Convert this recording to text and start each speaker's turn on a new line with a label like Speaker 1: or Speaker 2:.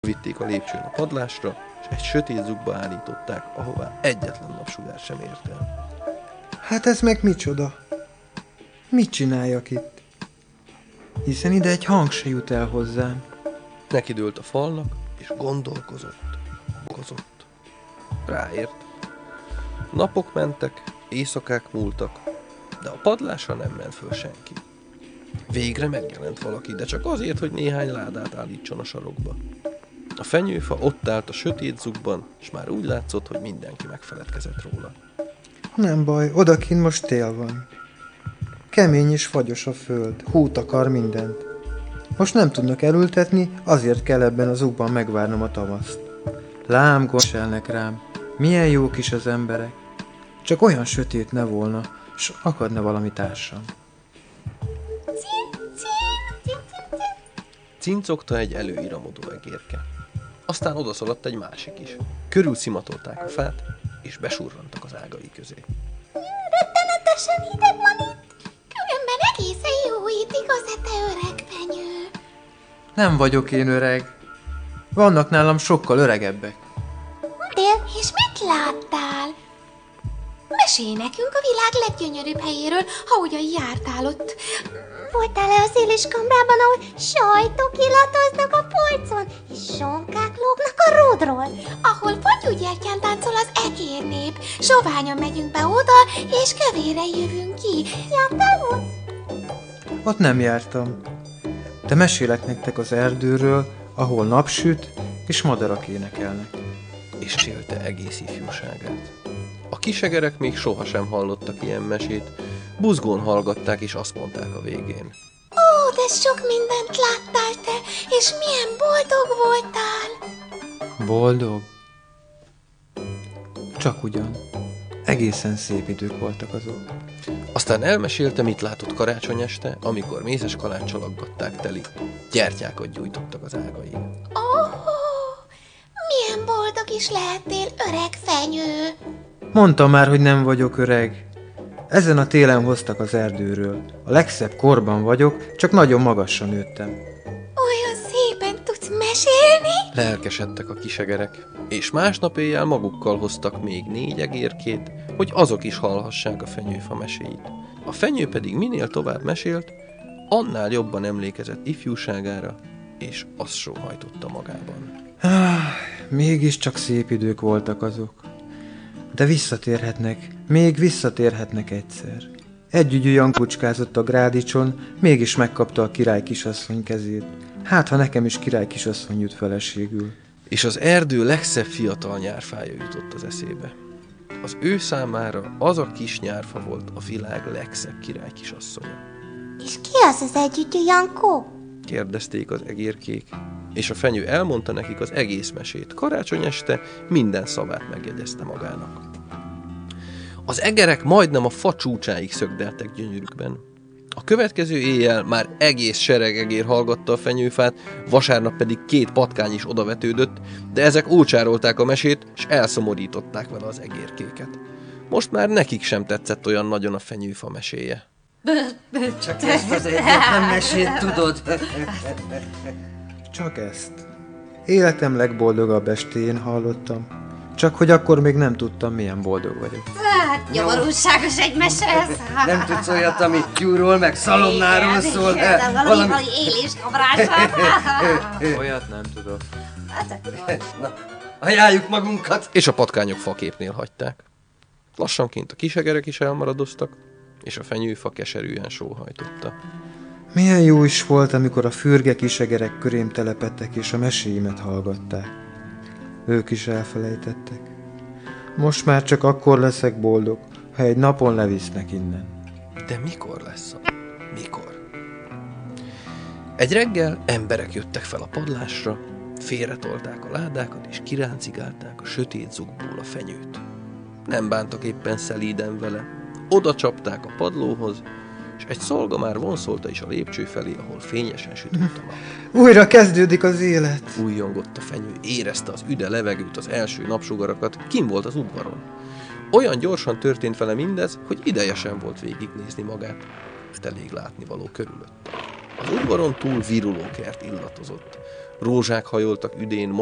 Speaker 1: Vitték a lépcsőn a padlásra, és egy sötét zugba állították, ahová egyetlen napsugár sem ért el.
Speaker 2: Hát ez meg micsoda? Mit csináljak itt? Hiszen ide egy hang se jut el hozzám.
Speaker 1: Nekidőlt a falnak, és gondolkozott. Ráért. Napok mentek, éjszakák múltak, de a padlásra nem ment föl senki. Végre megjelent valaki, de csak azért, hogy néhány ládát állítson a sarokba. A fenyőfa ott állt a sötét zugban, és már úgy látszott, hogy mindenki megfeledkezett róla.
Speaker 2: Nem baj, odakint most tél van. Kemény és fagyos a föld, hút akar mindent. Most nem tudnak elültetni, azért kell ebben az zugban megvárnom a tavaszt. Lám gondselnek rám, milyen jók is az emberek. Csak olyan sötét ne volna, s akadna valami társam.
Speaker 1: Cincogta egy előiramodó egérke. Aztán odaszaladt egy másik is. Körülszimatolták a fát, és besurrantak az ágai közé.
Speaker 3: Rettenetesen hideg van itt. Különben egészen jó itt, igaz, te öreg fenyő?
Speaker 2: Nem vagyok én öreg. Vannak nálam sokkal öregebbek.
Speaker 3: És mit láttál? Mesélj nekünk a világ leggyönyörűbb helyéről, ha ugyan jártál ott. Voltál-e a széliskamrában, ahol sajtok illatoznak a polcon, és sonkák lógnak a ródról? Ahol fagyúgyertyán táncol az egérnép. Soványan megyünk be oda, és kövére jövünk ki. Jártál ott?
Speaker 2: Ott nem jártam. De mesélek nektek az erdőről, ahol napsüt, és madarak énekelnek.
Speaker 1: És élte egész ifjúságát. A kisegerek még sohasem hallottak ilyen mesét, buzgón hallgatták, és azt mondták a végén.
Speaker 3: Ó, de sok mindent láttál te, és milyen boldog voltál!
Speaker 2: Boldog? Csak ugyan. Egészen szép idők voltak azok.
Speaker 1: Aztán elmesélte, mit látott karácsony este, amikor mézes kaláccsal aggatták teli. Gyertyákat gyújtottak az ágain.
Speaker 3: Milyen boldog is lehettél, öreg fenyő!
Speaker 2: Mondtam már, hogy nem vagyok öreg. Ezen a télen hoztak az erdőről. A legszebb korban vagyok, csak nagyon magasra nőttem.
Speaker 3: Olyan szépen tudsz mesélni?
Speaker 1: Lelkesedtek a kisegerek, és másnap éjjel magukkal hoztak még 4 egérkét, hogy azok is hallhassák a fenyőfa meséit. A fenyő pedig minél tovább mesélt, annál jobban emlékezett ifjúságára, és azt sóhajtotta magában.
Speaker 2: Mégiscsak szép idők voltak azok. De visszatérhetnek, még visszatérhetnek egyszer. Együgyű Jankucskázott a grádicson, mégis megkapta a király kisasszony kezét. Hát, ha nekem is király kisasszony jut feleségül.
Speaker 1: És az erdő legszebb fiatal nyárfája jutott az eszébe. Az ő számára az a kis nyárfa volt a világ legszebb király kisasszonya.
Speaker 3: És ki az együgyű Jankó?
Speaker 1: Kérdezték az egérkék, és a fenyő elmondta nekik az egész mesét. Karácsony este minden szavát megjegyezte magának. Az egerek majdnem a fa csúcsáig szögdeltek gyönyörükben. A következő éjjel már egész sereg egér hallgatta a fenyőfát, vasárnap pedig 2 patkány is odavetődött, de ezek ócsárolták a mesét, és elszomorították vele az egérkéket. Most már nekik sem tetszett olyan nagyon a fenyőfa meséje.
Speaker 4: Csak ezt az egyetlen mesét tudod.
Speaker 2: Csak ezt. Életem legboldogabb estéjén hallottam. Csak hogy akkor még nem tudtam, milyen boldog vagyok.
Speaker 5: Hát, nyomorúságos egy mese ez.
Speaker 4: Nem tudsz olyat, ami tyúról meg szalonnáról szól.
Speaker 5: Igen, valami éléskamrását.
Speaker 2: Olyat nem tudok.
Speaker 4: Na, ajánljuk magunkat.
Speaker 1: És a patkányok faképnél hagyták. Lassanként a kisegerek is elmaradoztak, és a fenyőfa keserűen sóhajtotta.
Speaker 2: Milyen jó is volt, amikor a fürge kisegerek körém telepettek, és a meséimet hallgatták. Ők is elfelejtettek. Most már csak akkor leszek boldog, ha egy napon levisznek innen.
Speaker 1: De mikor lesz az? Mikor? Egy reggel emberek jöttek fel a padlásra, félretolták a ládákat, és kiráncigálták a sötét zugból a fenyőt. Nem bántak éppen szelíden vele, oda csapták a padlóhoz, és egy szolga már vonszolta is a lépcső felé, ahol fényesen sütött a nap.
Speaker 2: Újra kezdődik az élet!
Speaker 1: Újjongott a fenyő, érezte az üde levegőt, az első napsugarakat, kim volt az udvaron. Olyan gyorsan történt vele mindez, hogy ideje sem volt végignézni magát, elég látnivaló körülötte. Az udvaron túl virulókert illatozott. Rózsák hajoltak üdén,